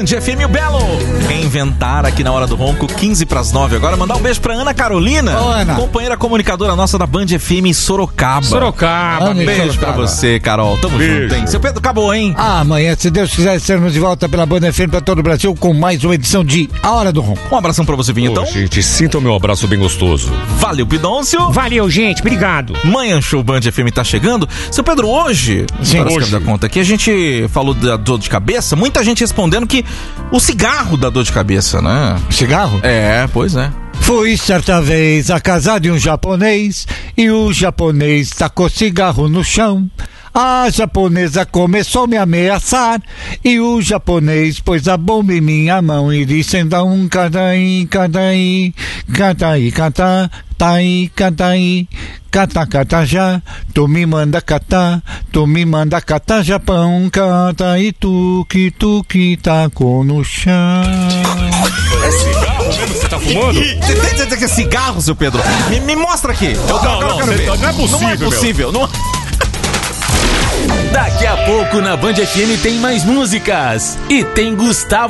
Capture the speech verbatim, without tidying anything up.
Band F M, o Belo. Reinventar aqui na Hora do Ronco, quinze para as nove. Agora mandar um beijo pra Ana Carolina, Ô, Ana. companheira comunicadora nossa da Band F M em Sorocaba. Sorocaba. Ana, Beijo Sorocaba. pra você, Carol. Tamo Beijo. junto, hein? Seu Pedro, acabou, hein? Ah, amanhã, se Deus quiser, estaremos de volta pela Band F M para todo o Brasil com mais uma edição de A Hora do Ronco. Um abração pra você, Vinhetão. Ô, gente, sinta o meu abraço bem gostoso. Valeu, Pidôncio. Valeu, gente. Obrigado. Manhã Show Band F M tá chegando. Seu Pedro, hoje, Sim, horas hoje. que eu dar conta aqui, a gente falou da dor de cabeça, muita gente respondendo que o cigarro dá dor de cabeça, né? Cigarro? É, pois é. Fui certa vez à casa de um japonês e o japonês tacou cigarro no chão. A japonesa começou a me ameaçar e o japonês pôs a bomba em minha mão e disse: dá um cataí, cataí, cataí, catá, taí, cataí, catá, catá já, tu me manda catá, tu me manda catá, Japão, cataí, tu que tu que tacou no chão. É cigarro mesmo que você tá fumando? Você tem certeza que é cigarro, seu Pedro? Me, me mostra aqui. Eu, Não, eu não, quero você ver. tá- não é possível, Não é meu. possível. Não... Daqui a pouco na Band F M tem mais músicas e tem Gustavo